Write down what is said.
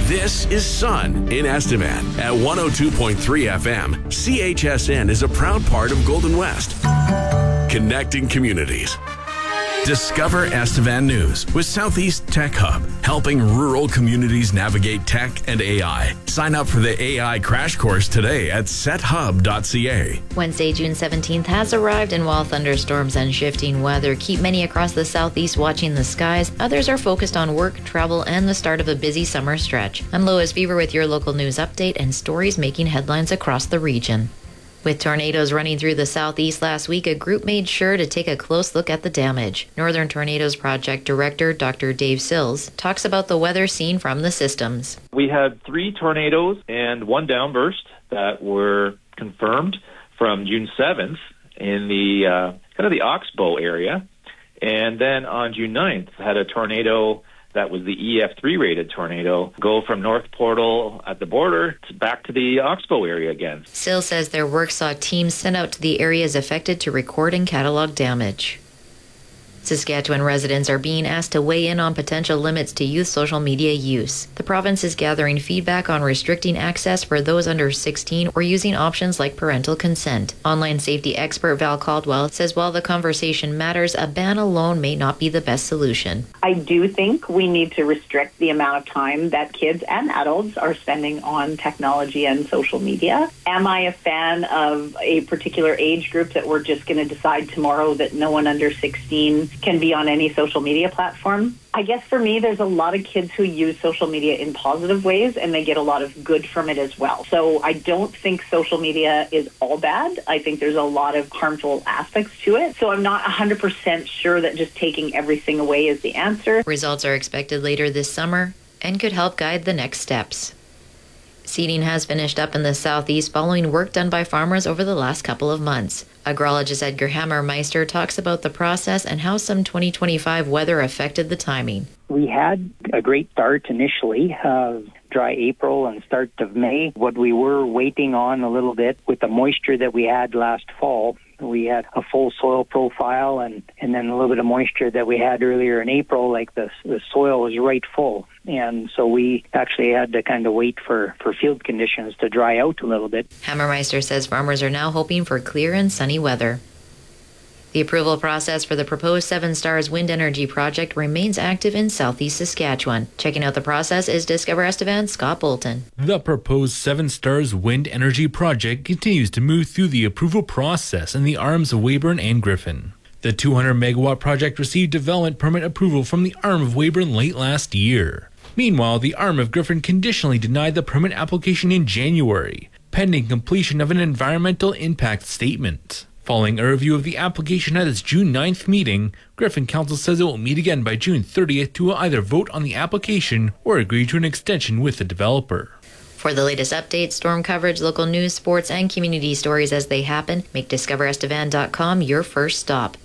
This is Sun in Estevan at 102.3 FM. CHSN is a proud part of Golden West. Connecting communities. Discover Estevan News with Southeast Tech Hub, helping rural communities navigate tech and AI. Sign up for the AI crash course today at sethub.ca. Wednesday, June 17th has arrived, and while thunderstorms and shifting weather keep many across the southeast watching the skies, others are focused on work, travel, and the start of a busy summer stretch. I'm Lois Beaver with your local news update and stories making headlines across the region. With tornadoes running through the southeast last week, a group made sure to take a close look at the damage. Northern Tornadoes Project Director Dr. Dave Sills talks about the weather seen from the systems. We had 3 tornadoes and 1 downburst that were confirmed from June 7th in the kind of the Oxbow area. And then on June 9th, had a tornado that was the EF3 rated tornado go from North Portal at the border back to the Oxbow area again. Sill says their work saw teams sent out to the areas affected to record and catalog damage. Saskatchewan residents are being asked to weigh in on potential limits to youth social media use. The province is gathering feedback on restricting access for those under 16 or using options like parental consent. Online safety expert Val Caldwell says while the conversation matters, a ban alone may not be the best solution. I do think we need to restrict the amount of time that kids and adults are spending on technology and social media. Am I a fan of a particular age group that we're just going to decide tomorrow that no one under 16 can be on any social media platform? I guess for me, there's a lot of kids who use social media in positive ways, and they get a lot of good from it as well. So I don't think social media is all bad. I think there's a lot of harmful aspects to it. So I'm not 100% sure that just taking everything away is the answer. Results are expected later this summer and could help guide the next steps. Seeding has finished up in the southeast following work done by farmers over the last couple of months. Agrologist Edgar Hammermeister talks about the process and how some 2025 weather affected the timing. We had a great start initially, dry April and start of May. What we were waiting on a little bit with the moisture that we had last fall, we had a full soil profile and then a little bit of moisture that we had earlier in April, like the soil was right full. And so we actually had to kind of wait for field conditions to dry out a little bit. Hammermeister says farmers are now hoping for clear and sunny weather. The approval process for the proposed Seven Stars Wind Energy Project remains active in southeast Saskatchewan. Checking out the process is Discover Estevan's Scott Bolton. The proposed Seven Stars Wind Energy Project continues to move through the approval process in the arms of Weyburn and Griffin. The 200-megawatt project received development permit approval from the arm of Weyburn late last year. Meanwhile, the arm of Griffin conditionally denied the permit application in January, pending completion of an environmental impact statement. Following a review of the application at its June 9th meeting, Griffin Council says it will meet again by June 30th to either vote on the application or agree to an extension with the developer. For the latest updates, storm coverage, local news, sports, and community stories as they happen, make DiscoverEstevan.com your first stop.